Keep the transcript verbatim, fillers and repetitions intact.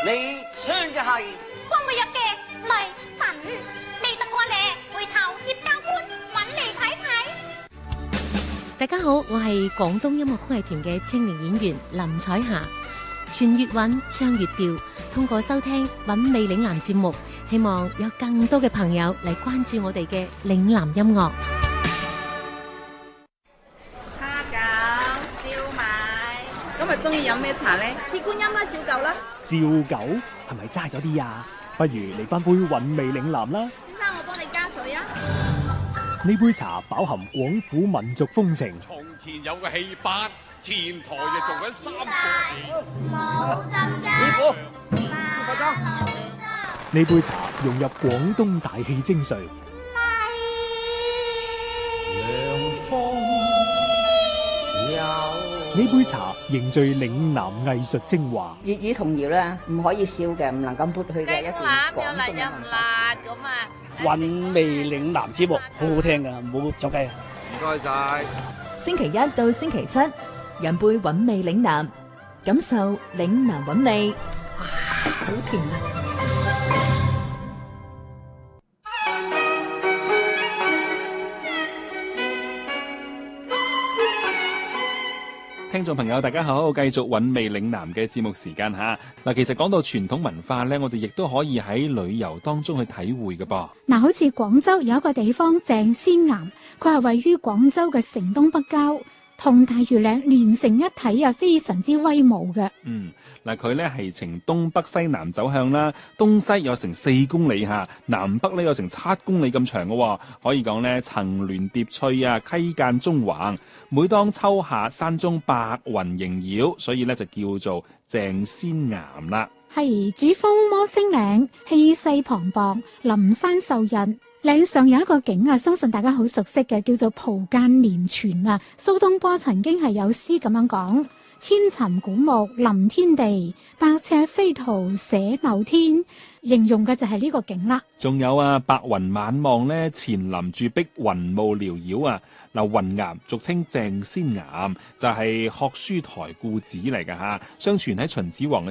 你唱嘅係光每日嘅米粉，未得過咧，回頭葉教官揾你睇睇。 大家好，我係廣東音樂曲藝團嘅青年演員林彩霞。傳粵韻，唱粵調，通過收聽韻味嶺南節目，希望有更多嘅朋友嚟關注我哋嘅嶺南音樂。 蝦餃、燒賣，今日中意飲咩茶呢？ 鐵觀音啦，照舊啦。 照舊係咪齋咗啲啊？不如嚟翻杯韻味嶺南啦。 先生，我幫你加水啊。 呢杯茶飽含廣府民族風情。 從前有個戲班，前台就做緊三個冇浸雞。 師傅，快裝。 呢杯茶融入廣東大氣精髓。呢杯茶凝聚嶺南藝術精華。 粵語童謠咧，唔可以笑嘅，唔能夠抹去嘅一段廣東嘅文化。 韻味嶺南節目好好聽噶，唔好走雞啊！ 唔該晒。 星期一到星期七，飲杯韻味嶺南，感受嶺南韻味。 哇，好甜啊！ 聽眾朋友大家好，繼續韻味嶺南嘅節目時間吓。嗱，其實講到傳統文化呢，我哋亦都可以喺旅遊當中去體會嘅噃。 嗱，好似廣州有一個地方鄭仙岩，佢係位於廣州嘅城東北郊，同大庾嶺連成一體啊，非常之威武嘅。 嗯，嗱，佢呢係呈東北西南走向啦，東西有成四公里吓，南北呢有成七公里咁長嘅，可以講呢層巒疊翠啊，溪澗縱橫。每當秋夏，山中白雲縈繞，所以呢就叫做鄭仙岩啦。 係主峰摩星嶺，氣勢磅礴，林山受孕。嶺上有一個景啊，相信大家好熟悉嘅，叫做蒲澗連泉啊。蘇東坡曾經係有詩咁樣講：千尋古木臨天地，百尺飛圖寫漏天。形容嘅就係呢個景啦。 仲有啊，白雲晚望呢，前林住碧雲霧繚繞啊。嗱，雲岩俗稱鄭仙岩，就係、是、學書台故址嚟㗎吓。相傳喺秦始皇嘅